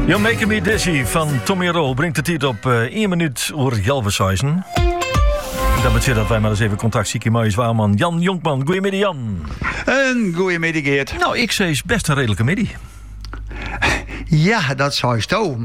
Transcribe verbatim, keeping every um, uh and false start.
You're Making Me Dizzy van Tommy Roll brengt de tijd op uh, één minuut over Gelvershuizen. Dat betekent dat wij maar eens even contact zieken met zwaarman Jan Jonkman. Goeiemiddag Jan. Een goeiemiddag Geert. Nou, ik zei best een redelijke middag. Ja, dat zou je zo.